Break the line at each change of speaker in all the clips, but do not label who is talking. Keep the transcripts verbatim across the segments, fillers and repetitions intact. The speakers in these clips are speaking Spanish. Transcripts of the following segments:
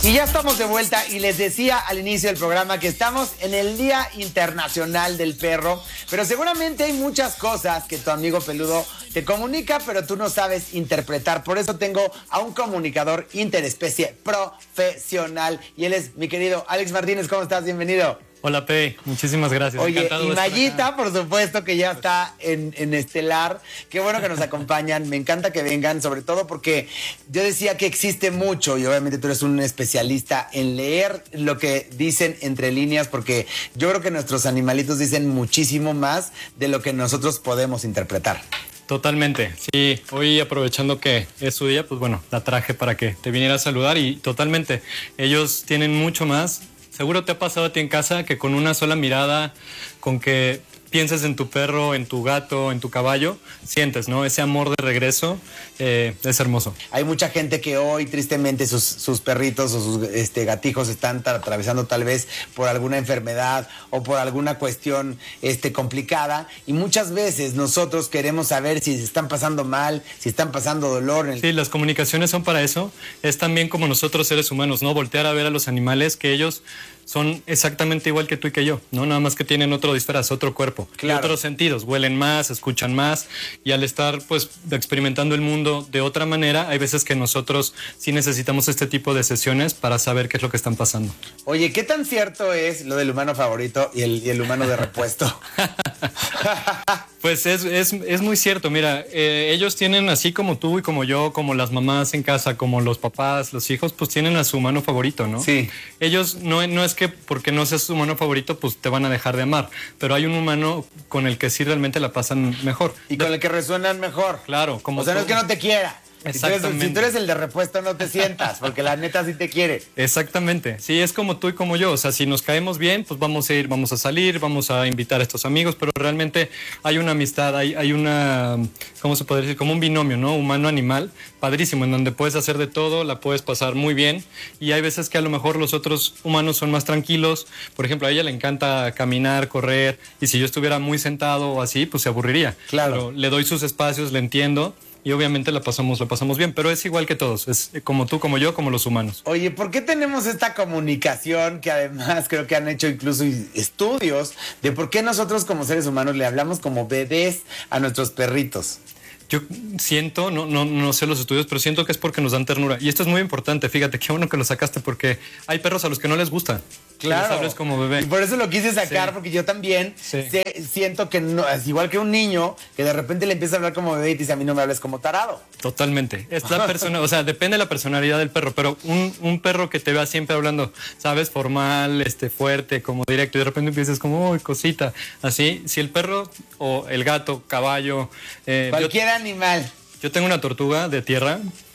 Y ya estamos de vuelta y les decía al inicio del programa que estamos en el Día Internacional del Perro, pero seguramente hay muchas cosas que tu amigo peludo te comunica, pero tú no sabes interpretar. Por eso tengo a un comunicador interespecie profesional y él es mi querido Alex Martínez. ¿Cómo estás? Bienvenido.
Hola, P. Muchísimas gracias.
Oye, y Mayita, por supuesto, que ya está en, en Estelar. Qué bueno que nos acompañan. Me encanta que vengan, sobre todo porque yo decía que existe mucho y obviamente tú eres un especialista en leer lo que dicen entre líneas, porque yo creo que nuestros animalitos dicen muchísimo más de lo que nosotros podemos interpretar.
Totalmente, sí. Hoy, aprovechando que es su día, pues bueno, la traje para que te viniera a saludar y totalmente. Ellos tienen mucho más. Seguro te ha pasado a ti en casa que con una sola mirada, con que pienses en tu perro, en tu gato, en tu caballo, sientes, ¿no? Ese amor de regreso eh, es hermoso.
Hay mucha gente que hoy, tristemente, sus, sus perritos o sus este, gatijos están atravesando tal vez por alguna enfermedad o por alguna cuestión este, complicada. Y muchas veces nosotros queremos saber si se están pasando mal, si están pasando dolor. En el...
Sí, las comunicaciones son para eso. Es también como nosotros seres humanos, ¿no? Voltear a ver a los animales, que ellos son exactamente igual que tú y que yo, ¿no? Nada más que tienen otro disfraz, otro cuerpo, claro, y otros sentidos, huelen más, escuchan más, y al estar pues experimentando el mundo de otra manera, hay veces que nosotros sí necesitamos este tipo de sesiones para saber qué es lo que están pasando.
Oye, ¿qué tan cierto es lo del humano favorito y el, y el humano de repuesto?
Pues es, es, es muy cierto, mira, eh, ellos tienen, así como tú y como yo, como las mamás en casa, como los papás, los hijos, pues tienen a su humano favorito, ¿no?
Sí.
Ellos no, no es que porque no seas su humano favorito, pues te van a dejar de amar, pero hay un humano con el que sí realmente la pasan mejor.
Y con el que resuenan mejor.
Claro. Como
o sea,
tú.
No es que no te quiera.
Exactamente.
Si tú, eres, si tú eres el de repuesto, no te sientas, porque la neta sí te quiere.
Exactamente. Sí, es como tú y como yo. O sea, si nos caemos bien, pues vamos a ir, vamos a salir, vamos a invitar a estos amigos, pero realmente hay una amistad, hay, hay una, ¿cómo se puede decir? Como un binomio, ¿no? Humano-animal, padrísimo, en donde puedes hacer de todo, la puedes pasar muy bien. Y hay veces que a lo mejor los otros humanos son más tranquilos. Por ejemplo, a ella le encanta caminar, correr, y si yo estuviera muy sentado o así, pues se aburriría.
Claro.
Pero le doy sus espacios, le entiendo. Y obviamente la pasamos, la pasamos bien, pero es igual que todos, es como tú, como yo, como los humanos.
Oye, ¿por qué tenemos esta comunicación que además creo que han hecho incluso estudios de por qué nosotros como seres humanos le hablamos como bebés a nuestros perritos?
Yo siento, no, no, no sé los estudios, pero siento que es porque nos dan ternura. Y esto es muy importante, fíjate, qué bueno que lo sacaste, porque hay perros a los que no les gusta.
Claro.
Les hables como bebé.
Y por eso lo quise sacar, sí. Porque yo también
sí.
sé, siento que no, es igual que un niño que de repente le empieza a hablar como bebé y te dice, a mí no me hables como tarado.
Totalmente. Es la persona, o sea, depende de la personalidad del perro, pero un, un perro que te vea siempre hablando, sabes, formal, este, fuerte, como directo, y de repente empiezas como, uy, cosita, así. Si el perro o el gato, caballo...
Eh, Cualquier yo, animal.
Yo tengo una tortuga de tierra.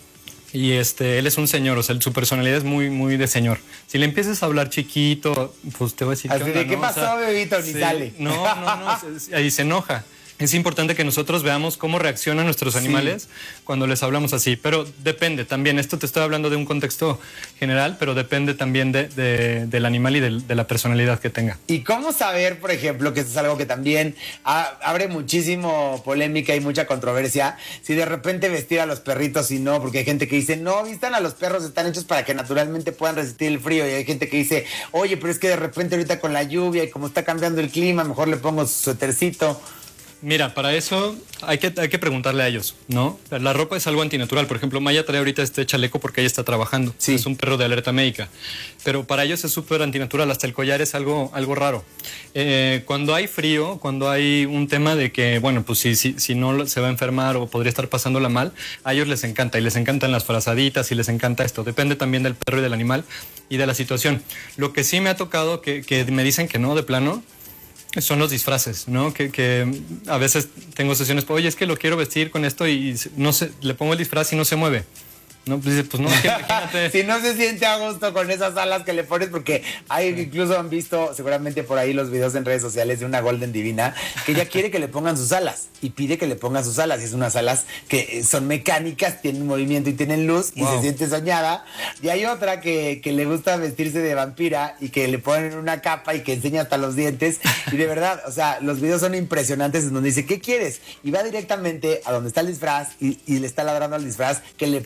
Y este, él es un señor, o sea, su personalidad es muy, muy de señor. Si le empiezas a hablar chiquito, pues te va a decir...
Así de, ¿qué pasó, o sea, bebito? Ni
sí,
sale.
No, no, no, ahí se enoja. Es importante que nosotros veamos cómo reaccionan nuestros animales sí. cuando les hablamos así, pero depende también, esto te estoy hablando de un contexto general, pero depende también de, de, del animal y de, de la personalidad que tenga.
¿Y cómo saber, por ejemplo, que esto es algo que también ha, abre muchísimo polémica y mucha controversia, si de repente vestir a los perritos y no? Porque hay gente que dice, no, vistan a los perros, están hechos para que naturalmente puedan resistir el frío, y hay gente que dice, oye, pero es que de repente ahorita con la lluvia y como está cambiando el clima, mejor le pongo su suétercito.
Mira, para eso hay que, hay que preguntarle a ellos, ¿no? La ropa es algo antinatural. Por ejemplo, Maya trae ahorita este chaleco porque ella está trabajando.
Sí.
Es un perro de alerta médica. Pero para ellos es súper antinatural. Hasta el collar es algo, algo raro. Eh, cuando hay frío, cuando hay un tema de que, bueno, pues si, si, si no se va a enfermar o podría estar pasándola mal, a ellos les encanta. Y les encantan las frazaditas y les encanta esto. Depende también del perro y del animal y de la situación. Lo que sí me ha tocado, que, que me dicen que no, de plano, son los disfraces, ¿no? Que, que a veces tengo sesiones, oye, es que lo quiero vestir con esto y no sé, le pongo el disfraz y no se mueve. No, pues, pues no, imagínate.
Si no se siente a gusto con esas alas que le pones, porque hay, incluso han visto seguramente por ahí los videos en redes sociales de una Golden Divina que ella quiere que le pongan sus alas y pide que le pongan sus alas. Y es unas alas que son mecánicas, tienen movimiento y tienen luz y wow. se siente soñada. Y hay otra que, que le gusta vestirse de vampira y que le ponen una capa y que enseña hasta los dientes. Y de verdad, o sea, los videos son impresionantes en donde dice, ¿qué quieres? Y va directamente a donde está el disfraz y, y le está ladrando al disfraz que le pongan el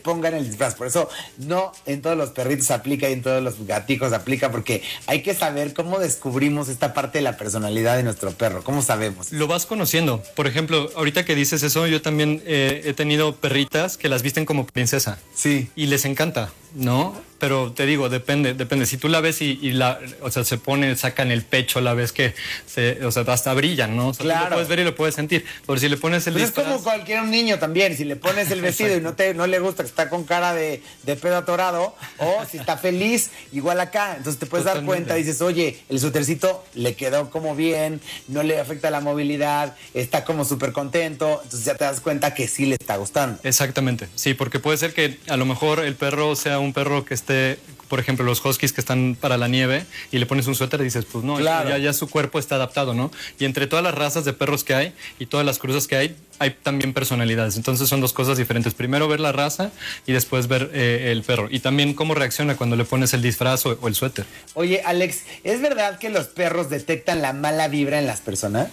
disfraz. Por eso no en todos los perritos aplica y en todos los gatijos aplica, porque hay que saber cómo descubrimos esta parte de la personalidad de nuestro perro. ¿Cómo sabemos?
Lo vas conociendo. Por ejemplo, ahorita que dices eso, yo también eh, he tenido perritas que las visten como princesa.
Sí.
Y les encanta, ¿no? Pero te digo, depende, depende. Si tú la ves y, y la, o sea, se pone, sacan el pecho, la ves que, se, o sea, hasta brillan, ¿no? O sea,
claro.
Tú lo puedes ver y lo puedes sentir. Por si le pones el
pues
disfraz...
es como cualquier niño también. Si le pones el vestido y no te no le gusta que está con cara de, de pedo atorado, o si está feliz, igual acá. Entonces te puedes Totalmente. dar cuenta, dices, oye, el suétercito le quedó como bien, no le afecta la movilidad, está como súper contento. Entonces ya te das cuenta que sí le está gustando.
Exactamente, sí, porque puede ser que a lo mejor el perro sea un perro que esté, por ejemplo, los huskies que están para la nieve y le pones un suéter y dices, pues no, claro. ya, ya su cuerpo está adaptado, ¿no? Y entre todas las razas de perros que hay y todas las cruzas que hay, hay también personalidades. Entonces son dos cosas diferentes. Primero ver la raza y después ver eh, el perro. Y también cómo reacciona cuando le pones el disfraz o, o el suéter.
Oye, Alex, ¿es verdad que los perros detectan la mala vibra en las personas?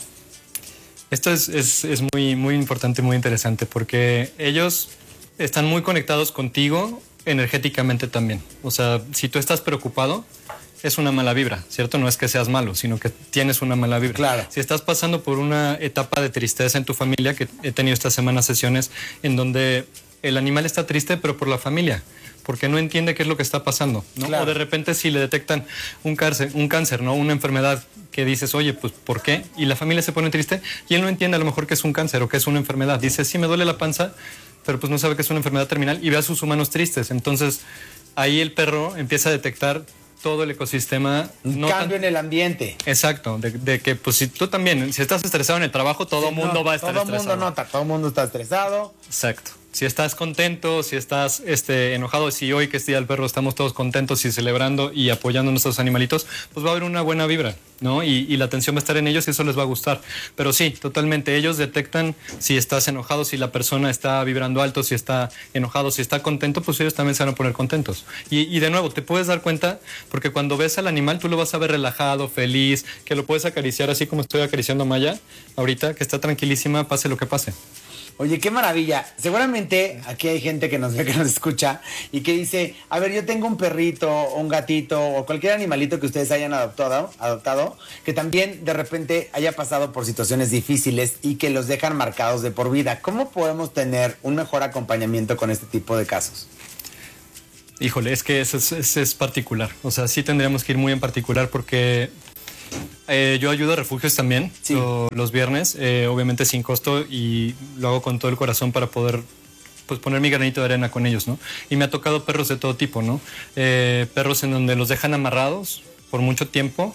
Esto es, es, es muy, muy importante, muy interesante, porque ellos están muy conectados contigo energéticamente también. O sea, si tú estás preocupado, es una mala vibra, ¿cierto? No es que seas malo, sino que tienes una mala vibra.
Claro.
Si estás pasando por una etapa de tristeza en tu familia, que he tenido esta semana sesiones en donde el animal está triste, pero por la familia, porque no entiende qué es lo que está pasando, ¿no? Claro. O de repente si le detectan un cáncer, un cáncer, ¿no? Una enfermedad que dices, oye, pues ¿por qué? Y la familia se pone triste y él no entiende a lo mejor que es un cáncer o que es una enfermedad. Dice, sí, me duele la panza, pero pues no sabe que es una enfermedad terminal y ve a sus humanos tristes. Entonces ahí el perro empieza a detectar todo el ecosistema.
Un
no
cambio
tan...
en el ambiente.
Exacto, de, de que pues si tú también, si estás estresado en el trabajo, todo el sí, mundo
no,
va a estar
todo
estresado.
Todo el mundo nota, todo el mundo está estresado.
Exacto. Si estás contento, si estás este, enojado, si hoy que es Día del Perro estamos todos contentos y celebrando y apoyando a nuestros animalitos, pues va a haber una buena vibra, ¿no? Y, y la atención va a estar en ellos y eso les va a gustar. Pero sí, totalmente, ellos detectan si estás enojado, si la persona está vibrando alto, si está enojado, si está contento, pues ellos también se van a poner contentos. Y, y de nuevo, te puedes dar cuenta, porque cuando ves al animal, tú lo vas a ver relajado, feliz, que lo puedes acariciar así como estoy acariciando a Maya ahorita, que está tranquilísima, pase lo que pase.
Oye, qué maravilla. Seguramente aquí hay gente que nos ve, que nos escucha y que dice, a ver, yo tengo un perrito o un gatito o cualquier animalito que ustedes hayan adoptado, adoptado, que también de repente haya pasado por situaciones difíciles y que los dejan marcados de por vida. ¿Cómo podemos tener un mejor acompañamiento con este tipo de casos?
Híjole, es que eso es, es, es particular. O sea, sí tendríamos que ir muy en particular porque... Eh, yo ayudo a refugios también, sí. lo, los viernes, eh, obviamente sin costo, y lo hago con todo el corazón para poder pues, poner mi granito de arena con ellos, ¿no? Y me ha tocado perros de todo tipo, ¿no? Eh, perros en donde los dejan amarrados por mucho tiempo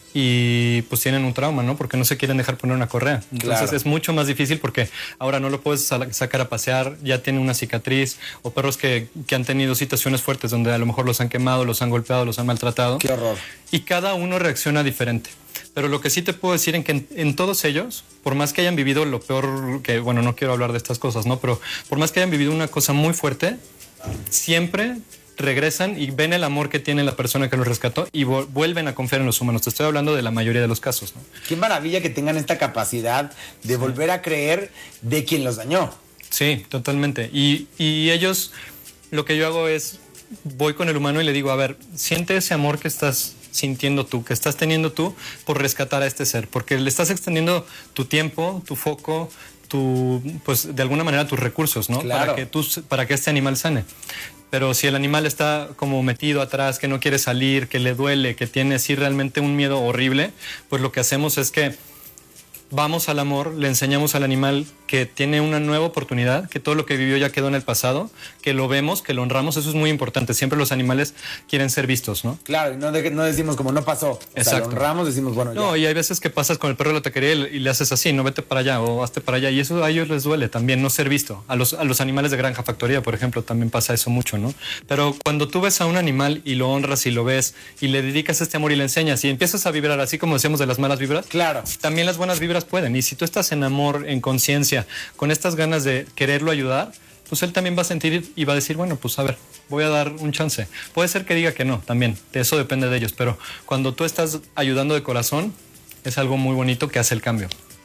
y pues tienen un trauma, ¿no? Porque no se quieren dejar poner una correa. Entonces claro. es mucho más difícil porque ahora no lo puedes sacar a pasear, ya tiene una cicatriz, o perros que, que han tenido situaciones fuertes donde a lo mejor los han quemado, los han golpeado, los han maltratado.
¡Qué horror!
Y cada uno reacciona diferente. Pero lo que sí te puedo decir es que en, en todos ellos, por más que hayan vivido lo peor, que bueno, no quiero hablar de estas cosas, ¿no? Pero por más que hayan vivido una cosa muy fuerte, siempre regresan y ven el amor que tiene la persona que los rescató y vuelven a confiar en los humanos. Te estoy hablando de la mayoría de los casos, ¿no?
Qué maravilla que tengan esta capacidad de sí. volver a creer de quien los dañó.
Sí, totalmente. Y, y ellos, lo que yo hago es, voy con el humano y le digo, a ver, siente ese amor que estás sintiendo tú, que estás teniendo tú por rescatar a este ser, porque le estás extendiendo tu tiempo, tu foco, tu, pues de alguna manera tus recursos, ¿no?
Claro.
Para que tú, para que este animal sane. Pero si el animal está como metido atrás, que no quiere salir, que le duele, que tiene así realmente un miedo horrible, pues lo que hacemos es que vamos al amor, le enseñamos al animal que tiene una nueva oportunidad, que todo lo que vivió ya quedó en el pasado, que lo vemos, que lo honramos, eso es muy importante. Siempre los animales quieren ser vistos, ¿no?
Claro, y no, de, no decimos como no pasó. Exacto. O sea, lo honramos, decimos bueno, ya.
No, y hay veces que pasas con el perro de la taquería y, y le haces así, no, vete para allá o hazte para allá. Y eso a ellos les duele también, no ser visto. A los, a los animales de granja factoría, por ejemplo, también pasa eso mucho, ¿no? Pero cuando tú ves a un animal y lo honras y lo ves y le dedicas este amor y le enseñas y empiezas a vibrar así como decíamos de las malas vibras,
claro,
también las buenas vibras pueden. Y si tú estás en amor, en conciencia, con estas ganas de quererlo ayudar, pues él también va a sentir y va a decir, bueno, pues a ver, voy a dar un chance. Puede ser que diga que no, también, eso depende de ellos, pero cuando tú estás ayudando de corazón, es algo muy bonito que hace el cambio.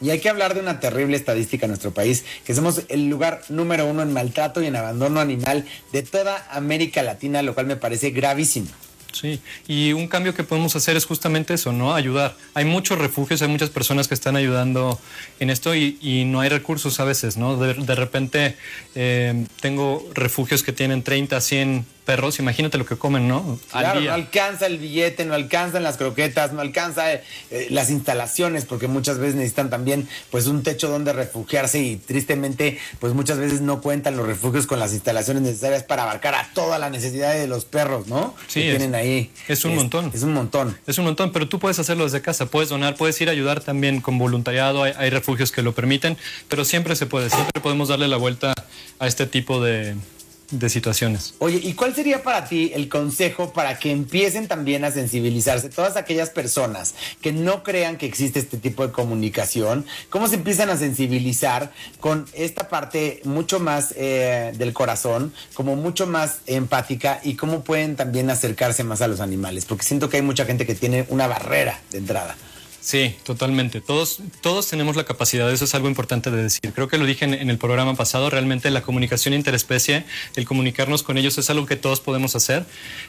Y hay que hablar de una terrible estadística en nuestro país, que somos el lugar número uno en maltrato y en abandono animal de toda América Latina, lo cual me parece gravísimo.
Sí, y un cambio que podemos hacer es justamente eso, ¿no? Ayudar. Hay muchos refugios, hay muchas personas que están ayudando en esto y, y no hay recursos a veces, ¿no? De, de repente eh, tengo refugios que tienen treinta, cien perros, imagínate lo que comen, ¿no? Al
Claro,
día.
no alcanza el billete, no alcanzan las croquetas, no alcanza eh, eh, las instalaciones, porque muchas veces necesitan también pues un techo donde refugiarse y tristemente pues muchas veces no cuentan los refugios con las instalaciones necesarias para abarcar a toda la necesidad de los perros, ¿no?
Sí,
que
es,
tienen ahí.
Es un
es,
montón.
Es un montón.
Es un montón, pero tú puedes hacerlo desde casa, puedes donar, puedes ir a ayudar también con voluntariado, hay, hay refugios que lo permiten, pero siempre se puede, siempre podemos darle la vuelta a este tipo de... de situaciones.
Oye, ¿y cuál sería para ti el consejo para que empiecen también a sensibilizarse todas aquellas personas que no crean que existe este tipo de comunicación? ¿Cómo se empiezan a sensibilizar con esta parte mucho más eh, del corazón, como mucho más empática, y cómo pueden también acercarse más a los animales? Porque siento que hay mucha gente que tiene una barrera de entrada.
Sí, totalmente. Todos, todos tenemos la capacidad, eso es algo importante de decir. Creo que lo dije en, en el programa pasado, realmente la comunicación interespecie, el comunicarnos con ellos es algo que todos podemos hacer.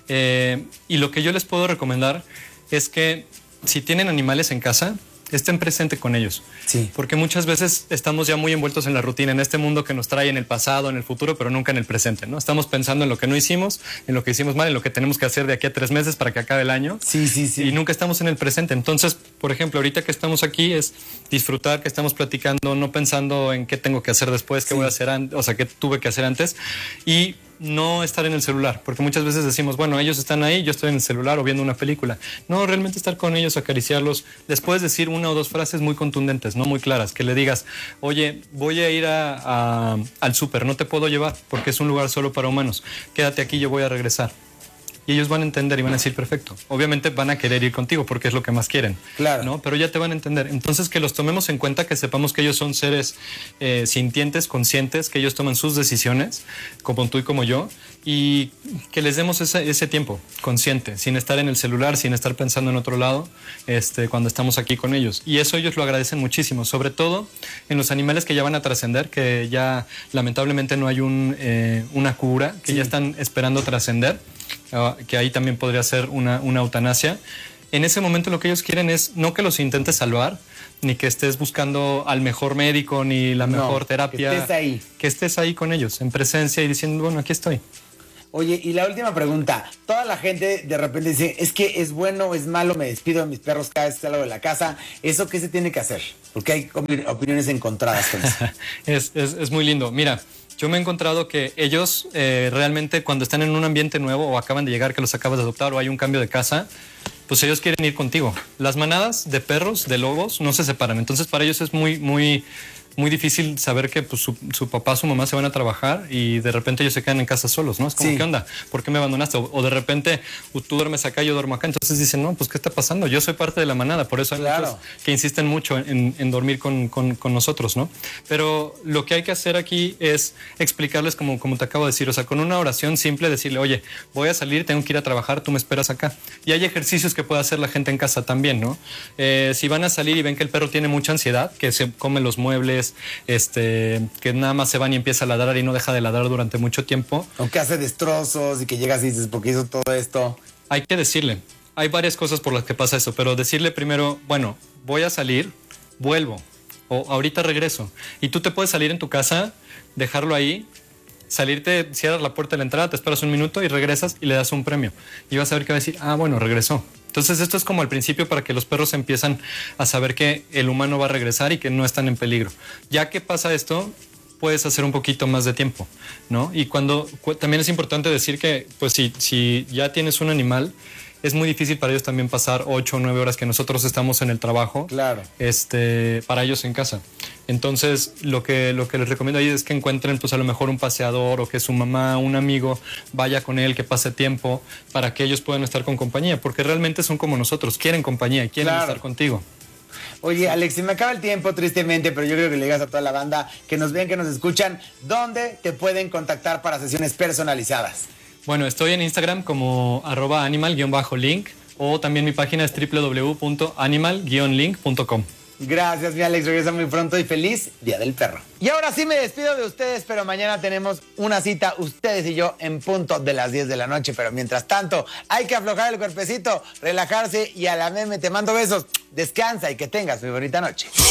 Eh, y lo que yo les puedo recomendar es que si tienen animales en casa, estén presentes con ellos.
Sí.
Porque muchas veces estamos ya muy envueltos en la rutina, en este mundo que nos trae en el pasado, en el futuro, pero nunca en el presente, ¿no? Estamos pensando en lo que no hicimos, en lo que hicimos mal, en lo que tenemos que hacer de aquí a tres meses para que acabe el año.
Sí, sí, sí.
Y nunca estamos en el presente. Entonces, por ejemplo, ahorita que estamos aquí es disfrutar, que estamos platicando, no pensando en qué tengo que hacer después, qué
Sí.
voy a hacer antes, o sea, qué tuve que hacer antes. Y no estar en el celular, porque muchas veces decimos, bueno, ellos están ahí, yo estoy en el celular o viendo una película. No, realmente estar con ellos, acariciarlos, les puedes decir una o dos frases muy contundentes, no muy claras, que le digas, oye, voy a ir a, a, al súper, no te puedo llevar porque es un lugar solo para humanos, quédate aquí, yo voy a regresar. Y ellos van a entender y van a decir, perfecto. Obviamente van a querer ir contigo porque es lo que más quieren.
Claro.
¿No? Pero ya te van a entender. Entonces, que los tomemos en cuenta, que sepamos que ellos son seres eh, sintientes, conscientes, que ellos toman sus decisiones, como tú y como yo, y que les demos ese, ese tiempo consciente, sin estar en el celular, sin estar pensando en otro lado, este, cuando estamos aquí con ellos. Y eso ellos lo agradecen muchísimo, sobre todo en los animales que ya van a trascender, que ya lamentablemente no hay un, eh, una cura, que
Sí.
ya están esperando trascender. Uh, que ahí también podría ser una, una eutanasia. En ese momento lo que ellos quieren es no que los intentes salvar, ni que estés buscando al mejor médico, ni la
No,
mejor terapia.
que estés ahí.
Que estés ahí con ellos, en presencia y diciendo, bueno, aquí estoy.
Oye, y la última pregunta. Toda la gente de repente dice, es que es bueno o es malo, me despido de mis perros cada vez que salgo de la casa. ¿Eso qué se tiene que hacer? Porque hay opi- opiniones encontradas con eso.
es, es, es muy lindo. Mira, yo me he encontrado que ellos eh, realmente cuando están en un ambiente nuevo o acaban de llegar, que los acabas de adoptar o hay un cambio de casa, pues ellos quieren ir contigo. Las manadas de perros, de lobos, no se separan. Entonces para ellos es muy, muy, muy difícil saber que pues, su, su papá, su mamá se van a trabajar y de repente ellos se quedan en casa solos, ¿no? Es como,
Sí.
¿qué onda? ¿Por qué me abandonaste? O, o de repente tú duermes acá, yo duermo acá. Entonces dicen, no, pues ¿qué está pasando? Yo soy parte de la manada. Por eso hay
Claro.
muchos que insisten mucho en, en dormir con, con, con nosotros, ¿no? Pero lo que hay que hacer aquí es explicarles, como, como te acabo de decir, o sea, con una oración simple, decirle, oye, voy a salir, tengo que ir a trabajar, tú me esperas acá. Y hay ejercicios que puede hacer la gente en casa también, ¿no? Eh, si van a salir y ven que el perro tiene mucha ansiedad, que se come los muebles, este, que nada más se van y empieza a ladrar y no deja de ladrar durante mucho tiempo,
O que hace destrozos y que llegas y dices, ¿por qué hizo todo esto?
hay que decirle. Hay varias cosas por las que pasa eso, pero decirle primero, bueno, voy a salir, vuelvo, o ahorita regreso. Y tú te puedes salir en tu casa, dejarlo ahí, salirte, cierras la puerta de la entrada, te esperas un minuto y regresas y le das un premio. Y vas a ver que va a decir, ah, bueno, regresó. Entonces esto es como al principio para que los perros empiezan a saber que el humano va a regresar y que no están en peligro. Ya que pasa esto, puedes hacer un poquito más de tiempo, ¿no? Y cuando cu- también es importante decir que, pues si, si ya tienes un animal, es muy difícil para ellos también pasar ocho o nueve horas que nosotros estamos en el trabajo,
Claro.
este, para ellos en casa. Entonces, lo que, lo que les recomiendo ahí es que encuentren, pues a lo mejor un paseador o que su mamá, un amigo, vaya con él, que pase tiempo para que ellos puedan estar con compañía, porque realmente son como nosotros, quieren compañía y quieren
Claro.
estar contigo.
Oye, Alex, se me acaba el tiempo, tristemente, pero yo creo que le digas a toda la banda que nos ven, que nos escuchan, ¿dónde te pueden contactar para sesiones personalizadas?
Bueno, estoy en Instagram como arroba animal-link o también mi página es w w w punto animal guion link punto com.
Gracias, mi Alex. Regresa muy pronto y feliz Día del Perro. Y ahora sí me despido de ustedes, pero mañana tenemos una cita, ustedes y yo, en punto de las diez de la noche. Pero mientras tanto, hay que aflojar el cuerpecito, relajarse y a la meme te mando besos. Descansa y que tengas muy bonita noche.